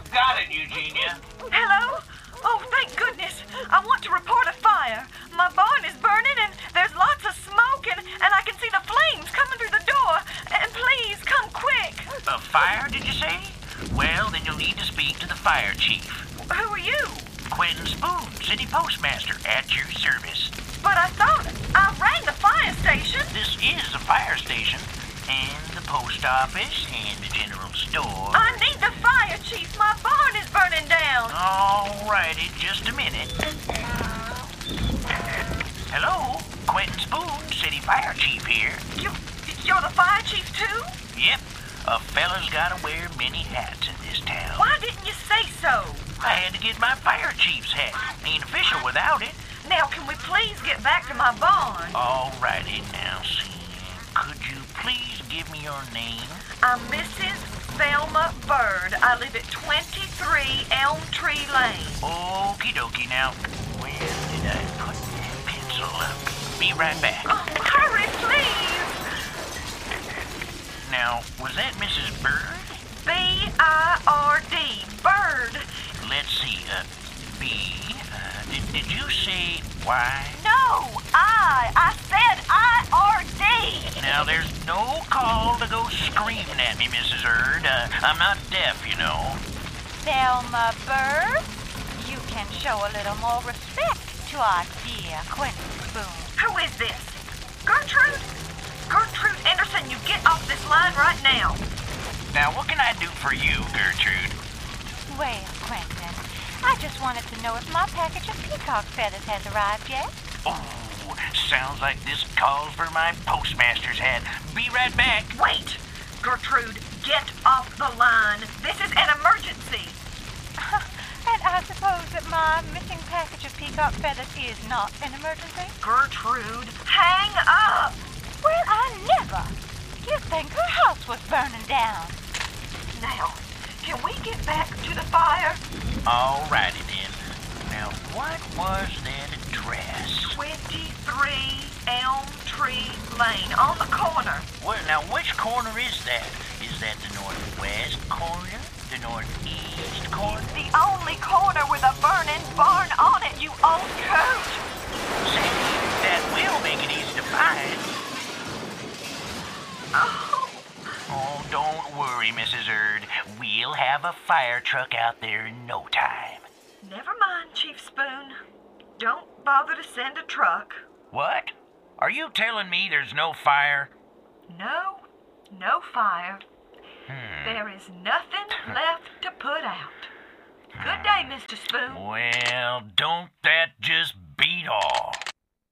Got it, Eugenia. Hello? Oh, thank goodness. I want to report a fire. My barn is burning and there's lots of smoke and I can see the flames coming through the door. And please, come quick. A fire, did you say? Well, then you'll need to speak to the fire chief. Who are you? Quentin Spoon, city postmaster, at your service. But I thought I rang the fire station. This is a fire station, and the post office, and the general store. I need the fire chief. My barn is burning down. All righty, just a minute. Hello, Quentin Spoon, city fire chief here. You're the fire chief too? Yep, a fella's gotta wear many hats in this town. Why didn't you say so? I had to get my fire chief's hat. Ain't official without it. Now, can we please get back to my barn? All righty, now, see. Could you please give me your name? I'm Mrs. Thelma Bird. I live at 23 Elm Tree Lane. Okie dokie, now. Where did I put that pencil up? Be right back. Oh, hurry, please. Now, was that Mrs. Bird? B-I-R-D. Bird. Let's see, B. Did you say Y? No, I said I-R-D. Now, there's no call to go screaming at me, Mrs. Bird. I'm not deaf, you know. Thelma Bird, you can show a little more respect to our dear Quentin Spoon. Who is this? Gertrude? Gertrude Anderson, you get off this line right now. Now, what can I do for you, Gertrude? Well, Quentin, I just wanted to know if my package of peacock feathers has arrived yet. Oh, sounds like this calls for my postmaster's hat. Be right back. Wait! Gertrude, get off the line. This is an emergency. And I suppose that my missing package of peacock feathers is not an emergency? Gertrude, hang up! Well, I never. You'd think her house was burning down. Now, can we get back to the fire? All righty, then. Now, what was that address? 23 Elm Tree Lane, on the corner. Well, now, which corner is that? Is that the northwest corner? The northeast corner? The only corner with a burning barn on it, you old coat! Say, that will make it easy to find. Oh, don't worry, Mrs. Erd. We'll have a fire truck out there in no time. Never mind, Chief Spoon. Don't bother to send a truck. What? Are you telling me there's no fire? No fire. There is nothing left to put out. Good day, Mr. Spoon. Well, don't that just beat all?